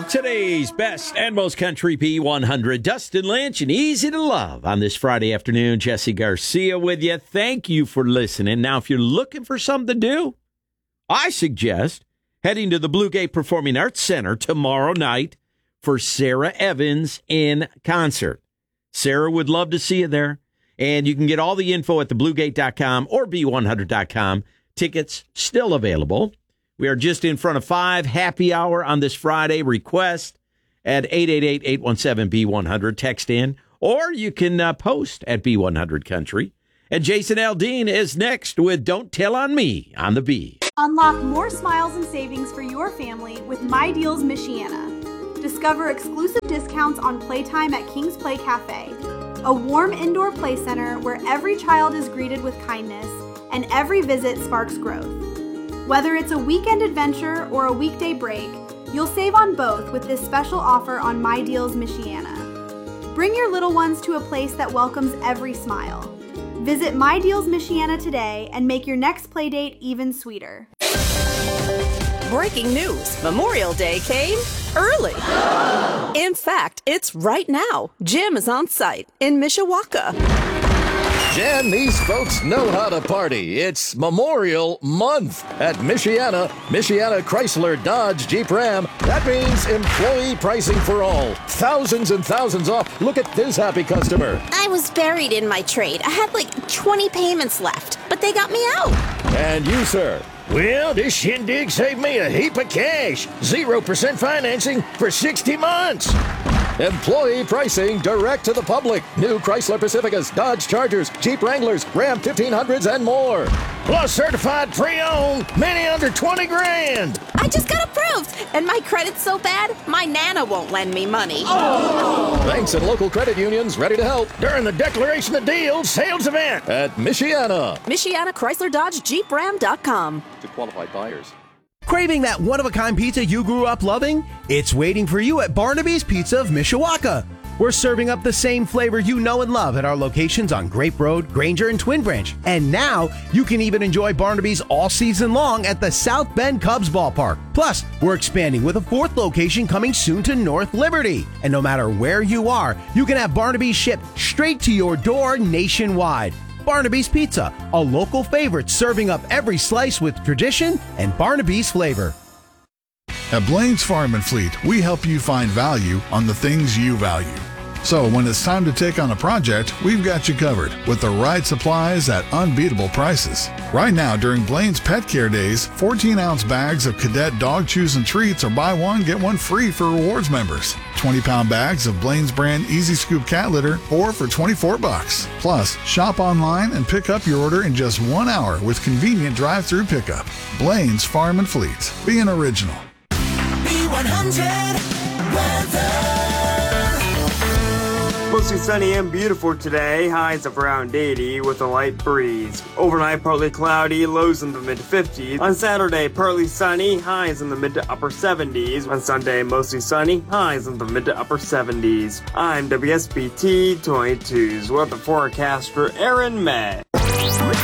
Today's best and most country B100, Dustin Lynch, and Easy to Love on this Friday afternoon. Jesse Garcia with you. Thank you for listening. Now, if you're looking for something to do, I suggest heading to the Blue Gate Performing Arts Center tomorrow night for Sarah Evans in concert. Sarah would love to see you there, and you can get all the info at thebluegate.com or b100.com. Tickets still available. We are just in front of 5 happy hour on this Friday. Request at 888-817-B100. Text in, or you can post at B100 Country. And Jason Aldean is next with Don't Tell on Me on the B. Unlock more smiles and savings for your family with My Deals Michiana. Discover exclusive discounts on playtime at King's Play Cafe, a warm indoor play center where every child is greeted with kindness and every visit sparks growth. Whether it's a weekend adventure or a weekday break, you'll save on both with this special offer on My Deals Michiana. Bring your little ones to a place that welcomes every smile. Visit My Deals Michiana today and make your next playdate even sweeter. Breaking news. Memorial Day came early. In fact, it's right now. Jim is on site in Mishawaka. Jen, these folks know how to party. It's Memorial Month at Michiana Chrysler Dodge Jeep Ram. That means employee pricing for all. Thousands and thousands off. Look at this happy customer. I was buried in my trade. I had like 20 payments left, but they got me out. And you, sir? Well, this shindig saved me a heap of cash. 0% financing for 60 months. Employee pricing direct to the public. New Chrysler Pacificas, Dodge Chargers, Jeep Wranglers, Ram 1500s, and more. Plus certified pre-owned, many under 20 grand. I just got approved, and my credit's so bad, my Nana won't lend me money. Banks and local credit unions ready to help During the Declaration of Deals sales event at Michiana. Michiana Chrysler Dodge Jeep Ram.com. To qualified buyers. Craving that one-of-a-kind pizza you grew up loving? It's waiting for you at Barnaby's Pizza of Mishawaka. We're serving up the same flavor you know and love at our locations on Grape Road, Granger, and Twin Branch. And now, you can even enjoy Barnaby's all season long at the South Bend Cubs Ballpark. Plus, we're expanding with a 4th location coming soon to North Liberty. And no matter where you are, you can have Barnaby's shipped straight to your door nationwide. Barnaby's Pizza, a local favorite serving up every slice with tradition and Barnaby's flavor. At Blaine's Farm and Fleet, we help you find value on the things you value. So when it's time to take on a project, we've got you covered with the right supplies at unbeatable prices. Right now, during Blaine's Pet Care Days, 14-ounce bags of Cadet dog chews and treats are buy one, get one free for rewards members. 20-pound bags of Blaine's brand Easy Scoop cat litter, or for $24. Plus, shop online and pick up your order in just 1 hour with convenient drive-through pickup. Blaine's Farm and Fleet. Be an original. B100 weather. Mostly sunny and beautiful today, highs of around 80 with a light breeze. Overnight, partly cloudy, lows in the mid-50s. On Saturday, partly sunny, highs in the mid to upper 70s. On Sunday, mostly sunny, highs in the mid to upper 70s. I'm WSBT 22's weather forecaster Aaron May.